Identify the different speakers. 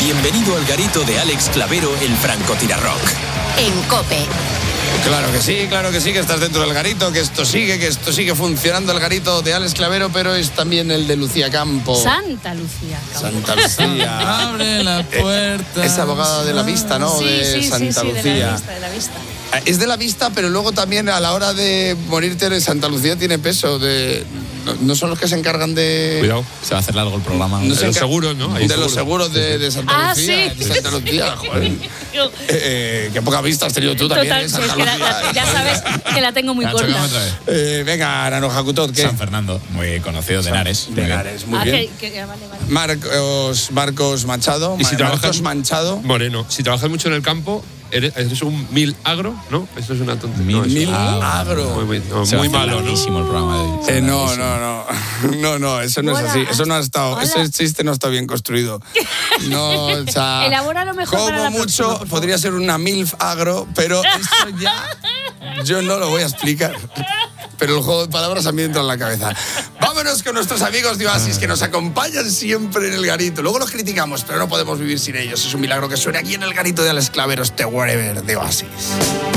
Speaker 1: Bienvenido al garito de Alex Clavero, el francotirarrock.
Speaker 2: En COPE.
Speaker 3: Claro que sí, que estás dentro del garito, que esto sigue funcionando el garito de Alex Clavero, pero es también el de Lucía Campo.
Speaker 4: Santa Lucía.
Speaker 3: Santa Lucía.
Speaker 5: Abre la puerta.
Speaker 3: Es abogada de la vista, ¿no?
Speaker 4: Sí,
Speaker 3: de Santa Lucía.
Speaker 4: De la vista.
Speaker 3: Es de la vista, pero luego también a la hora de morirte de Santa Lucía tiene peso. No son los que se encargan de...
Speaker 5: Cuidado, se va a hacer largo el programa.
Speaker 3: No
Speaker 5: de los seguros, ¿no?
Speaker 3: De los seguros de Santa Lucía.
Speaker 4: Sí.
Speaker 3: De Santa Lucía, joder. Qué poca vista has tenido tú también.
Speaker 4: Total,
Speaker 3: Santa
Speaker 4: es que
Speaker 3: Lucía.
Speaker 4: ya sabes que la tengo muy corta.
Speaker 3: Venga, Naranjo Cutot, ¿qué?
Speaker 5: San Fernando, muy conocido de Henares.
Speaker 3: De Henares, muy bien.
Speaker 4: Vale.
Speaker 3: Marcos Machado.
Speaker 6: Y si
Speaker 3: Marcos Manchado.
Speaker 6: Moreno. Si trabajas mucho en el campo, eres un mil agro, ¿no? Esto es una tontería.
Speaker 3: Mil agro.
Speaker 6: Muy malo, ¿no?
Speaker 5: Buenísimo el programa de hoy.
Speaker 3: No, eso no es así. Eso no ha estado.
Speaker 4: Hola.
Speaker 3: Ese chiste no está bien construido. No, o sea.
Speaker 4: Elabóralo mejor para
Speaker 3: Como
Speaker 4: la
Speaker 3: mucho
Speaker 4: próxima, por favor.
Speaker 3: podría ser una MILF agro, pero eso ya yo no lo voy a explicar. Pero el juego de palabras a mí entra en la cabeza. Vámonos con nuestros amigos de Oasis que nos acompañan siempre en el garito. Luego los criticamos, pero no podemos vivir sin ellos. Es un milagro que suene aquí en el garito de Alex Clavero, este Wherever de Oasis.